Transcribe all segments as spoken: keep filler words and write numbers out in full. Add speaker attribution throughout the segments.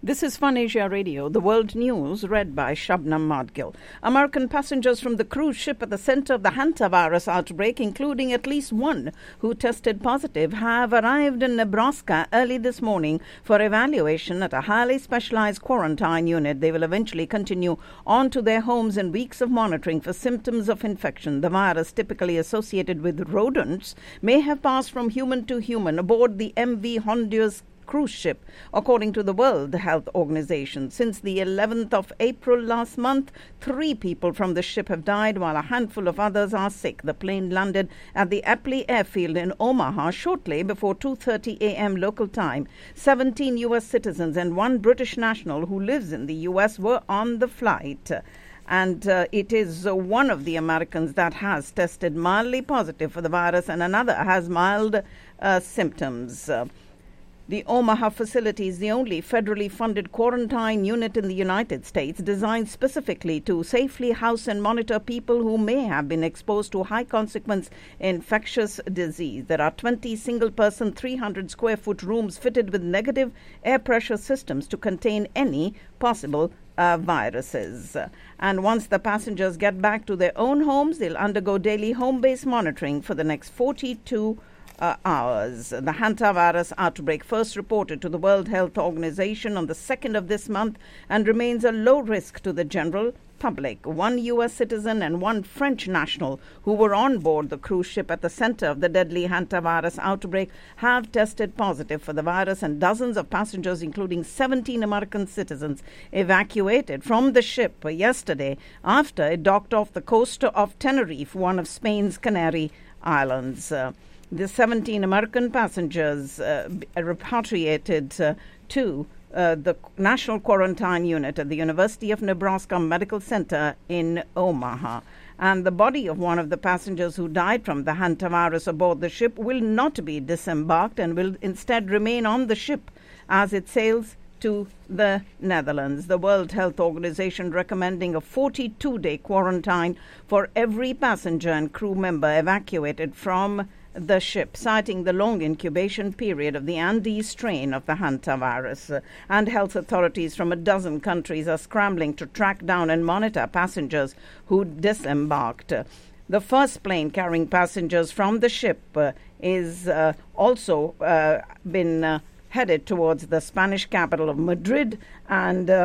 Speaker 1: This is Fun Asia Radio, the world news read by Shabnam Madgil. American passengers from the cruise ship at the center of the hantavirus outbreak, including at least one who tested positive, have arrived in Nebraska early this morning for evaluation at a highly specialized quarantine unit. They will eventually continue on to their homes in weeks of monitoring for symptoms of infection. The virus, typically associated with rodents, may have passed from human to human aboard the M V Honduras cruise ship, according to the World Health Organization. Since the eleventh of April last month, three people from the ship have died while a handful of others are sick. The plane landed at the Eppley airfield in Omaha shortly before two thirty a.m. local time. seventeen U S citizens and one British national who lives in the U S were on the flight. And uh, it is uh, one of the Americans that has tested mildly positive for the virus and another has mild uh, symptoms. Uh, The Omaha facility is the only federally funded quarantine unit in the United States designed specifically to safely house and monitor people who may have been exposed to high-consequence infectious disease. There are twenty single-person, three hundred square foot rooms fitted with negative air pressure systems to contain any possible uh, viruses. And once the passengers get back to their own homes, they'll undergo daily home-based monitoring for the next forty-two Uh, hours. The hantavirus outbreak first reported to the World Health Organization on the second of this month and remains a low risk to the general public. One U S citizen and one French national who were on board the cruise ship at the center of the deadly hantavirus outbreak have tested positive for the virus, and dozens of passengers, including seventeen American citizens, evacuated from the ship yesterday after it docked off the coast of Tenerife, one of Spain's Canary Islands. Uh, The seventeen American passengers uh, repatriated uh, to uh, the National Quarantine Unit at the University of Nebraska Medical Center in Omaha. And the body of one of the passengers who died from the hantavirus aboard the ship will not be disembarked and will instead remain on the ship as it sails to the Netherlands. The World Health Organization recommending a forty-two day quarantine for every passenger and crew member evacuated from the ship, citing the long incubation period of the Andes strain of the hantavirus. Uh, and health authorities from a dozen countries are scrambling to track down and monitor passengers who disembarked. Uh, the first plane carrying passengers from the ship uh, is uh, also uh, been uh, headed towards the Spanish capital of Madrid, and uh,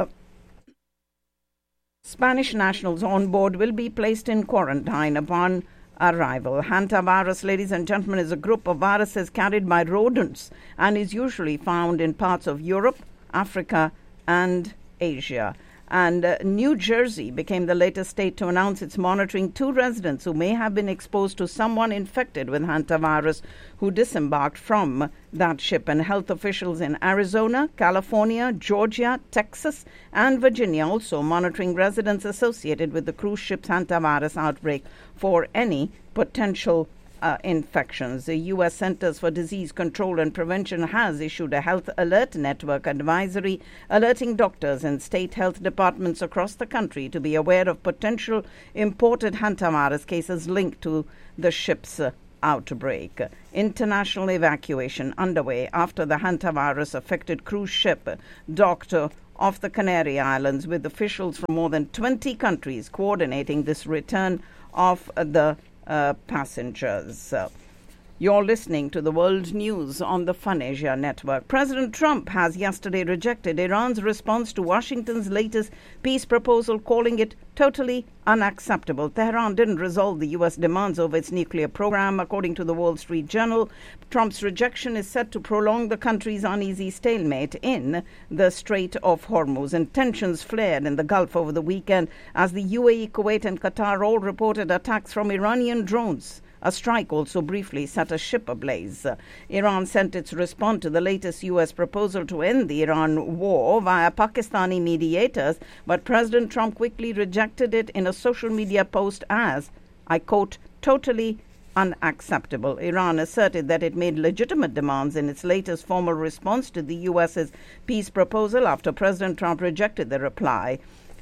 Speaker 1: Spanish nationals on board will be placed in quarantine upon arrival. Hantavirus, ladies and gentlemen, is a group of viruses carried by rodents and is usually found in parts of Europe, Africa, and Asia. And uh, New Jersey became the latest state to announce it's monitoring two residents who may have been exposed to someone infected with hantavirus who disembarked from that ship. And health officials in Arizona, California, Georgia, Texas, and Virginia also monitoring residents associated with the cruise ship's hantavirus outbreak for any potential Uh, infections. The U S Centers for Disease Control and Prevention has issued a health alert network advisory alerting doctors and state health departments across the country to be aware of potential imported hantavirus cases linked to the ship's uh, outbreak. International evacuation underway after the hantavirus affected cruise ship docked uh, off the Canary Islands, with officials from more than twenty countries coordinating this return of uh, the Uh, passengers. Uh, you're listening to the world news on the Fun Asia Network. President Trump has yesterday rejected Iran's response to Washington's latest peace proposal, calling it totally unacceptable. Tehran didn't resolve the U S demands over its nuclear program, according to the Wall Street Journal. Trump's rejection is set to prolong the country's uneasy stalemate in the Strait of Hormuz. And tensions flared in the Gulf over the weekend as the U A E, Kuwait, and Qatar all reported attacks from Iranian drones. A strike also briefly set a ship ablaze. Uh, Iran sent its response to the latest U S proposal to end the Iran war via Pakistani mediators, but President Trump quickly rejected it in a social media post as, I quote, totally unacceptable. Iran asserted that it made legitimate demands in its latest formal response to the U S's peace proposal after President Trump rejected the reply.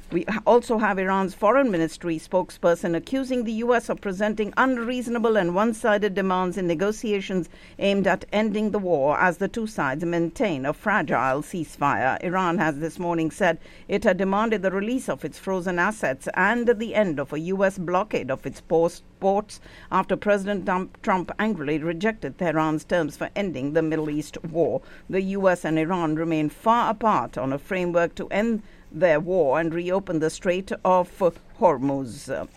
Speaker 1: We also have Iran's foreign ministry spokesperson accusing the U S of presenting unreasonable and one-sided demands in negotiations aimed at ending the war as the two sides maintain a fragile ceasefire. Iran has this morning said it had demanded the release of its frozen assets and the end of a U S blockade of its ports after President Trump angrily rejected Tehran's terms for ending the Middle East war. The U S and Iran remain far apart on a framework to end their war and reopen the Strait of Hormuz.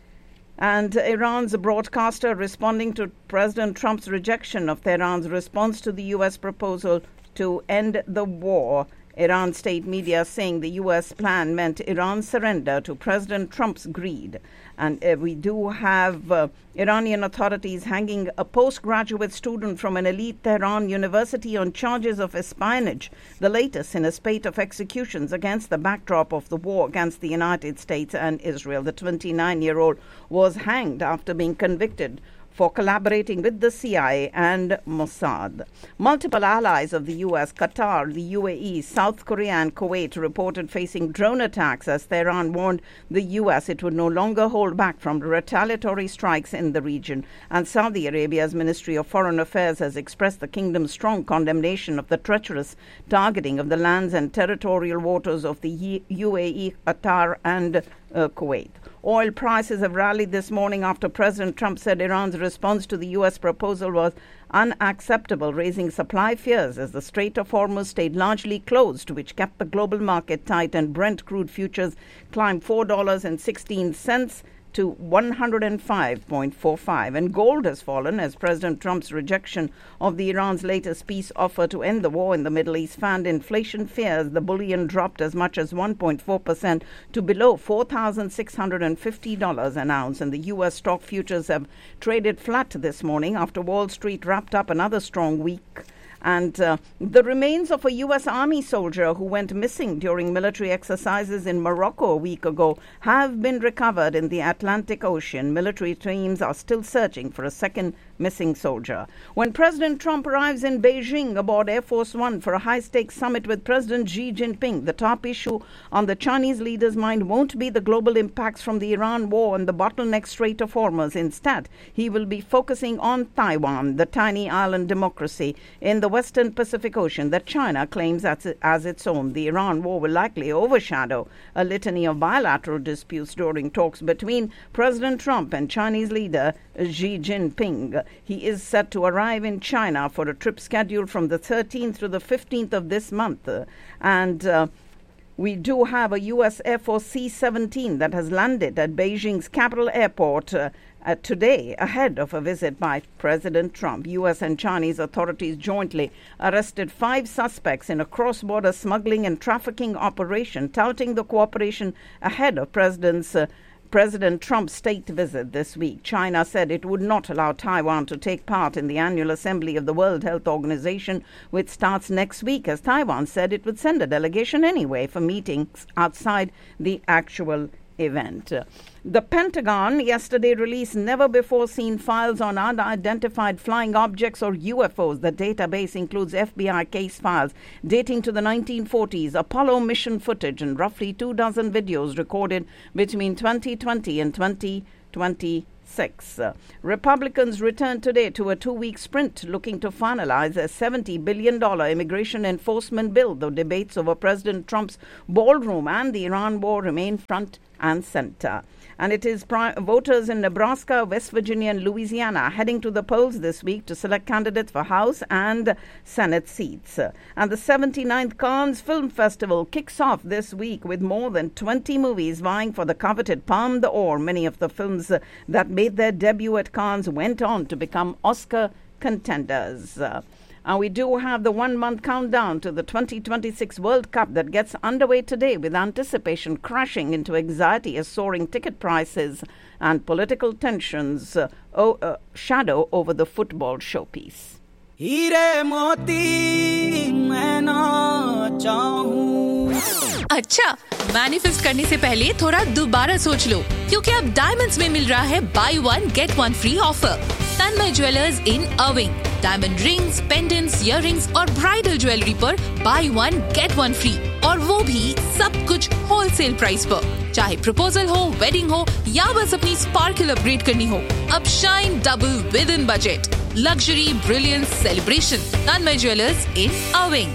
Speaker 1: And Iran's broadcaster responding to President Trump's rejection of Tehran's response to the U S proposal to end the war. Iran state media saying the U S plan meant Iran's surrender to President Trump's greed. And uh, we do have uh, Iranian authorities hanging a postgraduate student from an elite Tehran university on charges of espionage, the latest in a spate of executions against the backdrop of the war against the United States and Israel. The twenty-nine-year-old was hanged after being convicted for collaborating with the C I A and Mossad. Multiple allies of the U S, Qatar, the U A E, South Korea and Kuwait reported facing drone attacks as Tehran warned the U S it would no longer hold back from retaliatory strikes in the region. And Saudi Arabia's Ministry of Foreign Affairs has expressed the kingdom's strong condemnation of the treacherous targeting of the lands and territorial waters of the U A E, Qatar and uh, Kuwait. Oil prices have rallied this morning after President Trump said Iran's response to the U S proposal was unacceptable, raising supply fears as the Strait of Hormuz stayed largely closed, which kept the global market tight, and Brent crude futures climbed four dollars and sixteen cents to one hundred five point four five. And gold has fallen as President Trump's rejection of the Iran's latest peace offer to end the war in the Middle East fanned inflation fears. The bullion dropped as much as one point four percent to below four thousand six hundred fifty dollars an ounce. And the U S stock futures have traded flat this morning after Wall Street wrapped up another strong week. And uh, the remains of a U S Army soldier who went missing during military exercises in Morocco a week ago have been recovered in the Atlantic Ocean. Military teams are still searching for a second missing soldier. When President Trump arrives in Beijing aboard Air Force One for a high-stakes summit with President Xi Jinping, the top issue on the Chinese leader's mind won't be the global impacts from the Iran war and the bottleneck Strait of Hormuz. Instead, he will be focusing on Taiwan, the tiny island democracy in the Western Pacific Ocean that China claims as, as its own. The Iran war will likely overshadow a litany of bilateral disputes during talks between President Trump and Chinese leader Xi Jinping. He is set to arrive in China for a trip scheduled from the thirteenth to the fifteenth of this month. And uh, we do have a U S Air Force C seventeen that has landed at Beijing's capital airport uh, uh, today ahead of a visit by President Trump. U S and Chinese authorities jointly arrested five suspects in a cross-border smuggling and trafficking operation, touting the cooperation ahead of President's uh, President Trump's state visit this week. China said it would not allow Taiwan to take part in the annual assembly of the World Health Organization, which starts next week, as Taiwan said it would send a delegation anyway for meetings outside the actual event. The Pentagon yesterday released never-before-seen files on unidentified flying objects or U F Os. The database includes F B I case files dating to the nineteen forties, Apollo mission footage, and roughly two dozen videos recorded between twenty twenty and twenty twenty-six. Uh, Republicans returned today to a two-week sprint looking to finalize a seventy billion dollars immigration enforcement bill. The debates over President Trump's ballroom and the Iran war remain front and center. And it is pri- voters in Nebraska, West Virginia and Louisiana heading to the polls this week to select candidates for House and Senate seats. And the seventy-ninth Cannes Film Festival kicks off this week with more than twenty movies vying for the coveted Palme d'Or. Many of the films uh, that made their debut at Cannes went on to become Oscar contenders. Uh, And we do have the one-month countdown to the twenty twenty-six World Cup that gets underway today, with anticipation crashing into anxiety as soaring ticket prices and political tensions uh, oh, uh, shadow over the football showpiece.
Speaker 2: अच्छा, manifest करने से पहले थोड़ा दोबारा सोच लो, क्योंकि अब diamonds में मिल रहा है by one get one free offer. Tanmay jewellers in अर्विंग diamond rings, pendants, earrings और ब्राइडल ज्वेलरी पर by one get one free. और वो भी सब कुछ होलसेल प्राइस पर। चाहे प्रपोजल हो, वेडिंग हो या बस अपनी स्पार्कल अपग्रेड करनी हो, अब shine double with in budget. Luxury, brilliance, celebration. Tanmay jewellers इन अविंग।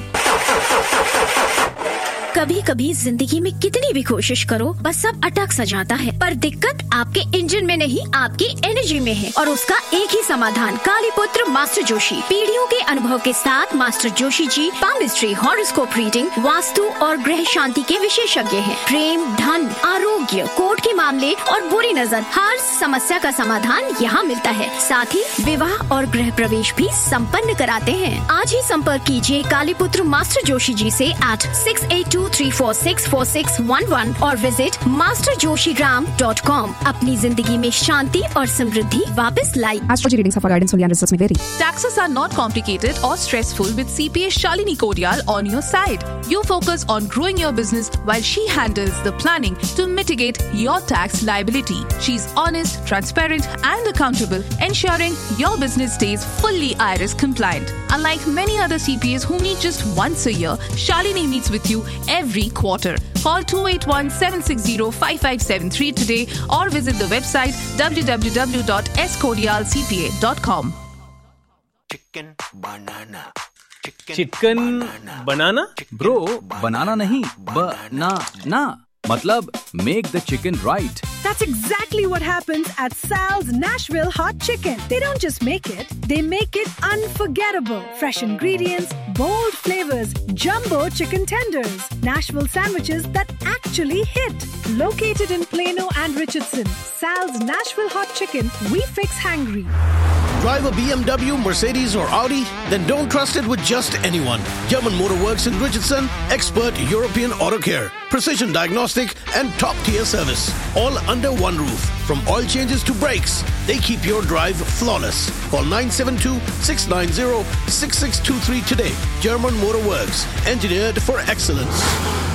Speaker 3: कभी कभी जिंदगी में कितनी भी कोशिश करो बस सब अटक सा जाता है, पर दिक्कत आपके इंजन में नहीं आपकी एनर्जी में है, और उसका एक ही समाधान, कालीपुत्र मास्टर जोशी। पीढ़ियों के अनुभव के साथ master Joshi ji palmistry, horoscope reading, vastu और ग्रह शांति के विशेषज्ञ हैं। प्रेम, धन, आरोग्य, कोर्ट के मामले और बुरी नजर, हर समस्या का समाधान यहाँ मिलता है। साथ ही विवाह और गृह प्रवेश भी संपन्न कराते हैं। आज ही संपर्क कीजिए कालीपुत्र मास्टर जोशी जी से eight six eight to three four six four six one one और visit master Joshi Ram dot com. अपनी जिंदगी में शांति और समृद्धि वापस लाई।
Speaker 4: Astrology readings for guidance only and results may vary.
Speaker 2: Taxes are not complicated or stressful with C P A Shalini Kodyal on your side. You focus on growing your business while she handles the planning to mitigate your tax liability. She's honest, transparent and accountable, ensuring your business stays fully I R S compliant. Unlike many other C P As who meet just once a year, Shalini meets with you every quarter. Call two eight one, seven six zero, five five seven three today or visit the website w w w dot s kodyal c p a dot com.
Speaker 5: Chicken banana.
Speaker 6: Chicken banana?
Speaker 7: Bro, बनाना नहीं, ब-ना-ना, मतलब make the chicken right.
Speaker 8: That's exactly what happens at Sal's Nashville Hot Chicken. They don't just make it, they make it unforgettable. Fresh ingredients, bold flavors, jumbo chicken tenders, Nashville sandwiches that actually hit. Located in Plano and Richardson, Sal's Nashville Hot Chicken, we fix hangry.
Speaker 5: Drive a B M W, Mercedes or Audi? Then don't trust it with just anyone. German Motor Works in Richardson, expert European auto care, precision diagnostic and top-tier service. All under one roof. From oil changes to brakes, they keep your drive flawless. Call nine seven two, six nine zero, six six two three today. German Motor Works, engineered for excellence.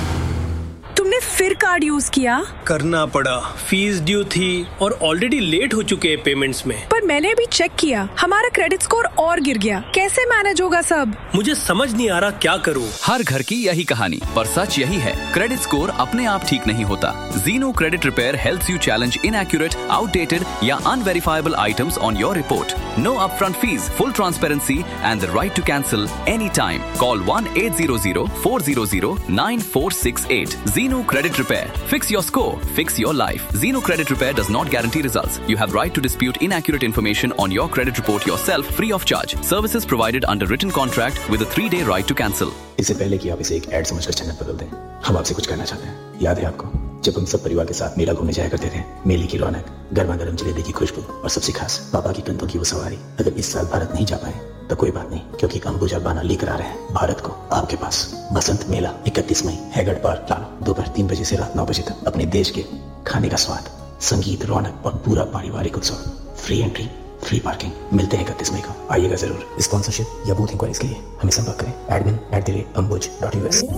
Speaker 8: तुमने फिर card use किया?
Speaker 6: करना पड़ा, fees due थी और already late हो चुके हैं पेमेंट्स में।
Speaker 8: पर मैंने भी चेक किया, हमारा क्रेडिट स्कोर और गिर गया। कैसे मैनेज होगा सब?
Speaker 6: मुझे समझ नहीं आ रहा क्या करूं।
Speaker 7: हर घर की यही कहानी, पर सच यही है, क्रेडिट स्कोर अपने आप ठीक नहीं होता। Zeno Credit Repair helps you challenge inaccurate, outdated या unverifiable items on your report. No upfront fees, full transparency and the right to cancel anytime. Call one eight hundred, four hundred, nine four six eight. Zeno Credit Repair. Fix your score. Fix your life. Zeno Credit Repair does not guarantee results. You have right to dispute inaccurate information on your credit report yourself free of charge. Services provided under written contract with a three-day right to cancel.
Speaker 9: इससे पहले कि आप इसे एक add समझकर channel बदल दें, हम आपसे कुछ कहना चाहते हैं। याद है आपको, जब हम सब परिवार के साथ मेला घूमने जाया करते थे, मेले की रौनक, गर्मा गर्म जलेबी की खुशबू और सबसे खास पापा की कंधों की वो सवारी। अगर इस साल भारत नहीं जा पाए तो कोई बात नहीं, क्योंकि अंबुजा बाना लेकर आ रहे हैं भारत को आपके पास। बसंत मेला इकतीस मई, हैगर्ड पार्क, प्लानो, दोपहर तीन बजे से रात नौ बजे तक। अपने देश के खाने का स्वाद, संगीत, रौनक और पूरा पारिवारिक उत्सव। Free entry, free parking. मिलते हैं इकतीस मई को, आइएगा जरूर। स्पॉन्सरशिप या बूथ इंक्वायरीज के लिए हमें संपर्क करें admin at the rate Ambuj dot U S.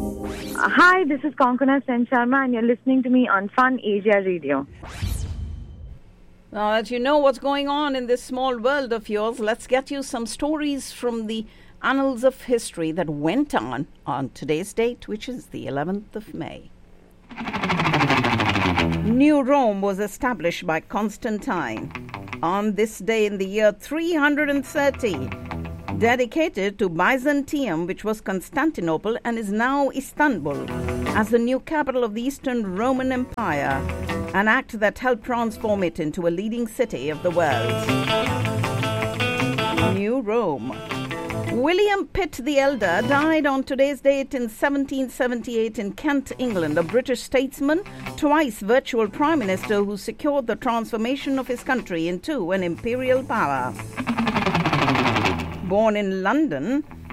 Speaker 10: Hi, this is Konkona Sen Sharma and you're listening to me on Fun Asia Radio.
Speaker 1: Now that you know what's going on in this small world of yours, let's get you some stories from the annals of history that went on on today's date, which is the eleventh of May. New Rome was established by Constantine on this day in the year three hundred thirty. Dedicated to Byzantium, which was Constantinople and is now Istanbul, as the new capital of the Eastern Roman Empire, an act that helped transform it into a leading city of the world. New Rome. William Pitt the Elder died on today's date in seventeen seventy-eight in Kent, England, a British statesman, twice virtual prime minister who secured the transformation of his country into an imperial power. Born in London,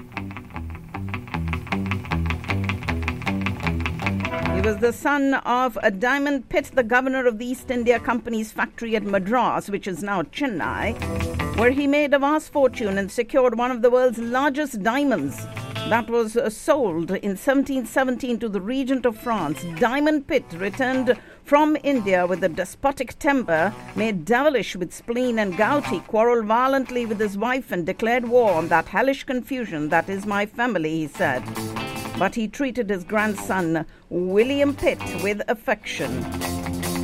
Speaker 1: he was the son of a Diamond Pitt, the governor of the East India Company's factory at Madras, which is now Chennai, where he made a vast fortune and secured one of the world's largest diamonds that was uh, sold in seventeen seventeen to the regent of France. Diamond Pitt returned from India with a despotic temper, made devilish with spleen and gout. He quarrelled violently with his wife and declared war on that hellish confusion that is my family, he said. but he treated his grandson, William Pitt, with affection.